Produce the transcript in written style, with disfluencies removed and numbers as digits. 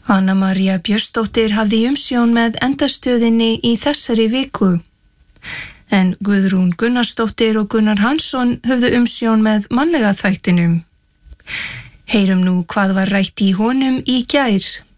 Anna María Björnsdóttir hafði umsjón með endastöðinni í þessari viku. En Guðrún Gunnarsdóttir og Gunnar Hansson höfðu umsjón með mannlega þættinum. Heyrum nú hvað var rætt í honum í gær.